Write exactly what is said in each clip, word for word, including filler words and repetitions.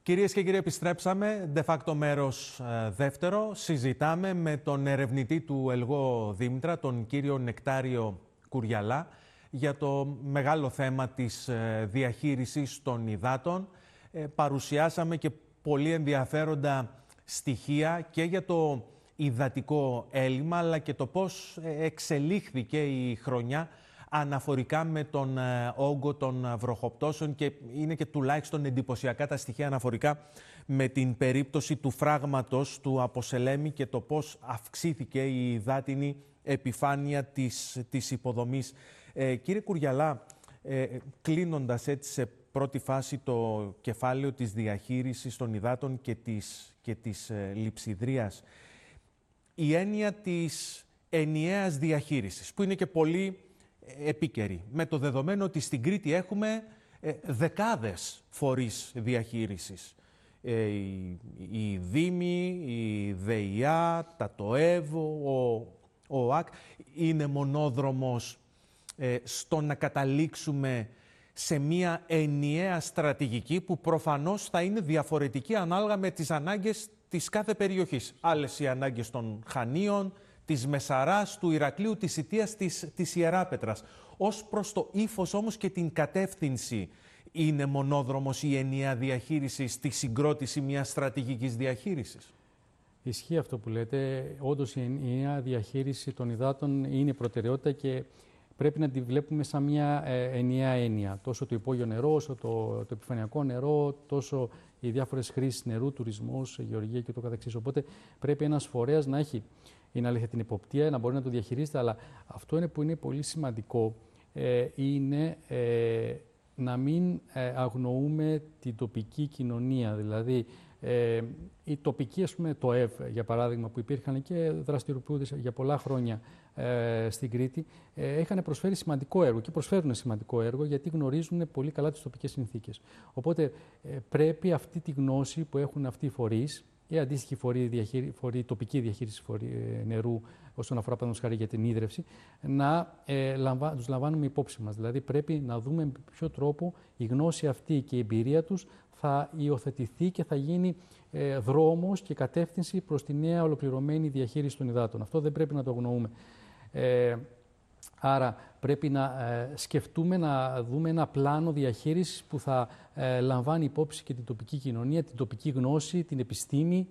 Κυρίες και κύριοι, επιστρέψαμε, de facto μέρος ε, δεύτερο. Συζητάμε με τον ερευνητή του Ελγό Δήμητρα, τον κύριο Νεκτάριο Κουριαλά, για το μεγάλο θέμα της ε, διαχείρισης των υδάτων. Ε, παρουσιάσαμε και πολύ ενδιαφέροντα στοιχεία και για το υδατικό έλλειμμα, αλλά και το πώς εξελίχθηκε η χρονιά αναφορικά με τον ε, όγκο των βροχοπτώσεων, και είναι και τουλάχιστον εντυπωσιακά τα στοιχεία αναφορικά με την περίπτωση του φράγματος του Αποσελέμη και το πώς αυξήθηκε η υδάτινη επιφάνεια της, της υποδομής. Ε, κύριε Κουριαλά, ε, κλείνοντας έτσι σε πρώτη φάση το κεφάλαιο της διαχείρισης των υδάτων και της, και της ε, λειψιδρίας, η έννοια της ενιαίας διαχείρισης, που είναι και πολύ επίκαιρη, με το δεδομένο ότι στην Κρήτη έχουμε ε, δεκάδες φορείς διαχείρισης. Ε, οι, οι Δήμοι, η ΔΕΙΑ, τα ΤΟΕΒ, ο, ο ΟΑΚ. Είναι μονόδρομος ε, στο να καταλήξουμε σε μια ενιαία στρατηγική που προφανώς θα είναι διαφορετική ανάλογα με τις ανάγκες της κάθε περιοχής. Άλλες οι ανάγκες των Χανίων, της Μεσαράς, του Ηρακλείου, της Ιτίας, της, της Ιεράπετρας. Ως προς το ύφος όμως και την κατεύθυνση, είναι μονόδρομος η ενιαία διαχείριση στη συγκρότηση μιας στρατηγικής διαχείρισης? Ισχύει αυτό που λέτε. Όντως η ενιαία διαχείριση των υδάτων είναι προτεραιότητα και πρέπει να τη βλέπουμε σαν μια ενιαία έννοια. Τόσο το υπόγειο νερό, όσο το, το επιφανειακό νερό, τόσο οι διάφορες χρήσεις νερού, τουρισμός, γεωργία και το καθεξής. Οπότε πρέπει ένας φορέας να έχει, είναι αλήθεια, την εποπτεία, να μπορεί να το διαχειρίζεται, αλλά αυτό είναι που είναι πολύ σημαντικό, ε, είναι ε, να μην ε, αγνοούμε την τοπική κοινωνία. Δηλαδή, ε, η τοπική, ας πούμε, το ΕΒ, για παράδειγμα, που υπήρχαν και δραστηριοποιούνται για πολλά χρόνια ε, στην Κρήτη, ε, είχαν προσφέρει σημαντικό έργο και προσφέρουν σημαντικό έργο, γιατί γνωρίζουν πολύ καλά τις τοπικές συνθήκες. Οπότε ε, πρέπει αυτή τη γνώση που έχουν αυτοί οι φορείς, ή αντίστοιχη φορή, διαχείρι, φορή, τοπική διαχείριση φορή, νερού, όσον αφορά παραδείγματος χάρη για την ίδρυυση, να ε, λαμβα, τους λαμβάνουμε υπόψη μας. Δηλαδή πρέπει να δούμε με ποιο τρόπο η γνώση αυτή και η εμπειρία τους θα υιοθετηθεί και θα γίνει ε, δρόμος και κατεύθυνση προς τη νέα ολοκληρωμένη διαχείριση των υδάτων. Αυτό δεν πρέπει να το αγνοούμε. Ε, Άρα πρέπει να ε, σκεφτούμε, να δούμε ένα πλάνο διαχείρισης που θα ε, λαμβάνει υπόψη και την τοπική κοινωνία, την τοπική γνώση, την επιστήμη,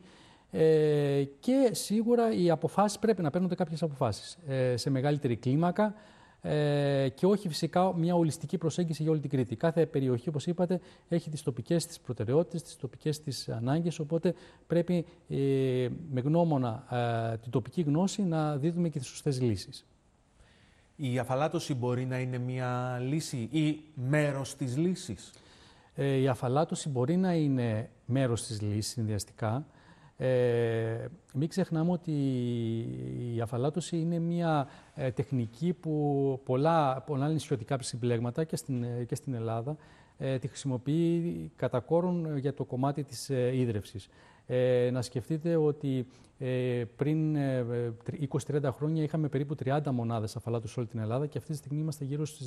ε, και σίγουρα οι αποφάσεις, πρέπει να παίρνονται κάποιες αποφάσεις ε, σε μεγαλύτερη κλίμακα ε, και όχι φυσικά μια ολιστική προσέγγιση για όλη την Κρήτη. Κάθε περιοχή, όπως είπατε, έχει τις τοπικές της προτεραιότητες, τις τοπικές της ανάγκες, οπότε πρέπει ε, με γνώμονα ε, την τοπική γνώση να δίδουμε και τις σωστές λύσεις. Η αφαλάτωση μπορεί να είναι μια λύση ή μέρος της λύσης? Ε, η αφαλάτωση μπορεί να είναι μέρος της λύσης συνδυαστικά. Ε, μην ξεχνάμε ότι η αφαλάτωση είναι μια ε, τεχνική που πολλά, πολλά νησιωτικά συμπλέγματα και στην, και στην Ελλάδα ε, τη χρησιμοποιεί κατά κόρον για το κομμάτι της ε, ίδρευσης. Ε, να σκεφτείτε ότι ε, πριν ε, είκοσι με τριάντα χρόνια είχαμε περίπου τριάντα μονάδες αφαλάτωσης σε όλη την Ελλάδα και αυτή τη στιγμή είμαστε γύρω στις